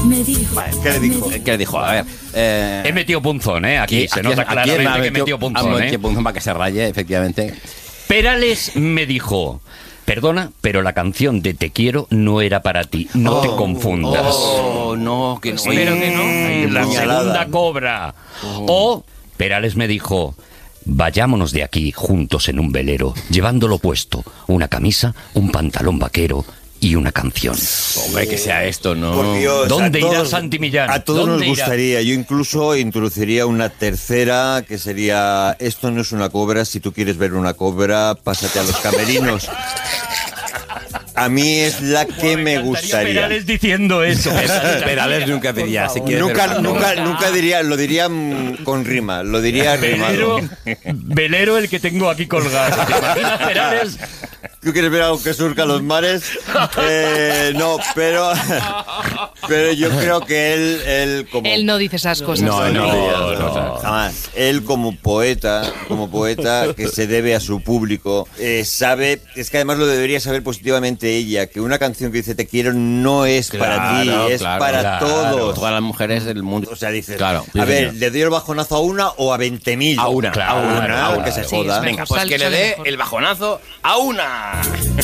¿Qué le dijo? ¿Qué le dijo? A ver. He metido punzón, ¿eh? Aquí se nota claramente que he metido punzón, ¿eh? Punzón para que se raye, efectivamente. Perales me dijo: perdona, pero la canción de Te quiero no era para ti. No te confundas. No, que no. Espero que no. La segunda cobra. O Perales me dijo: vayámonos de aquí juntos en un velero, llevándolo puesto, una camisa, un pantalón vaquero y una canción. Hombre, que sea esto, ¿no? Por Dios, ¿Dónde a irá todos- Santi Millán? A todos nos ¿Dónde irá? gustaría. Yo incluso introduciría una tercera, que sería: esto no es una cobra, si tú quieres ver una cobra, pásate a los camerinos. A mí es la que me gustaría. Perales diciendo eso. Perales nunca diría, si quieres ver Nunca diría, lo diría con rima, lo diría rimado. Velero el que tengo aquí colgado. ¿Te imaginas, Perales? ¿Tú quieres ver algo que surca los mares? No, pero yo creo que él como... Él no dice esas cosas. No, jamás. Él como poeta que se debe a su público, sabe, es que además lo debería saber positivamente ella, que una canción que dice Te quiero no es para ti, es para todos. Todas las mujeres del mundo. O sea, dices, Claro, a ver, ¿le doy el bajonazo a una o a 20.000? A una, a una, que se Sí, joda. es Venga, pues que le dé el bajonazo a una.